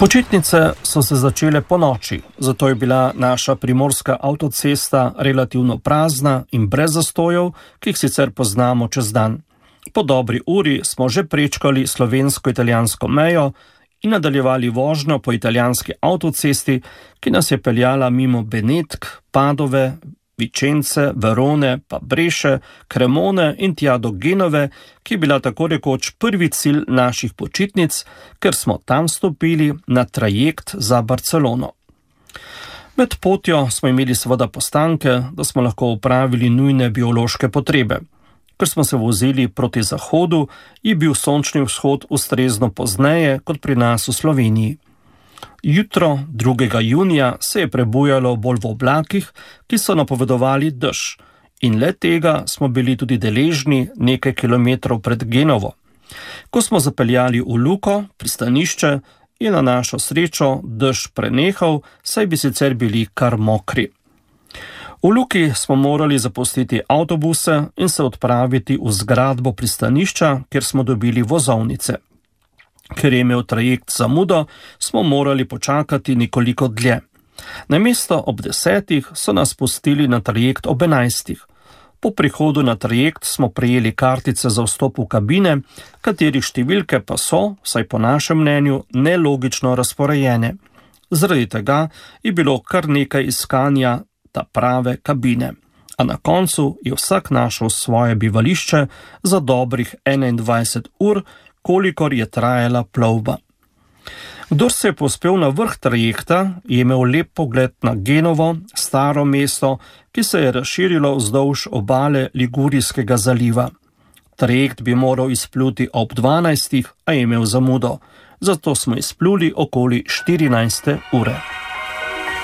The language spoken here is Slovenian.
Počitnice so se začele po noči, zato je bila naša primorska avtocesta relativno prazna in brez zastojev, ki jih sicer poznamo čez dan. Po dobri uri smo že prečkali slovensko-italijansko mejo in nadaljevali vožnjo po italijanski avtocesti, ki nas je peljala mimo Benetk, Padove, Vicence, Verone, pa Breše, Cremone in tja do Genove, ki je bila tako rekoč prvi cilj naših počitnic, ker smo tam stopili na trajekt za Barcelono. Med potjo smo imeli seveda postanke, da smo lahko opravili nujne biološke potrebe. Ker smo se vozili proti zahodu, je bil sončni vzhod ustrezno pozneje kot pri nas v Sloveniji. Jutro 2. junija se je prebujalo bolj v oblakih, ki so napovedovali dež, in le tega smo bili tudi deležni nekaj kilometrov pred Genovo. Ko smo zapeljali v Luko, pristanišče, je na našo srečo dež prenehal, saj bi sicer bili kar mokri. V Luki smo morali zapustiti avtobuse in se odpraviti v zgradbo pristanišča, kjer smo dobili vozovnice. Ker je imel trajekt zamudo, smo morali počakati nekoliko dlje. Namesto ob 10 so nas pustili na trajekt ob 11. Po prihodu na trajekt smo prejeli kartice za vstop v kabine, katerih številke pa so, vsaj po našem mnenju, nelogično razporejene. Zaradi tega je bilo kar nekaj iskanja ta prave kabine. A na koncu je vsak našel svoje bivališče za dobrih 21 ur, kolikor je trajala plovba. Kdor se je povzpel na vrh trajekta, je imel lep pogled na Genovo, staro mesto, ki se je razširilo vzdolž obale Ligurijskega zaliva. Trajekt bi moral izpluti ob 12, a je imel zamudo, zato smo izpluli okoli 14. ure.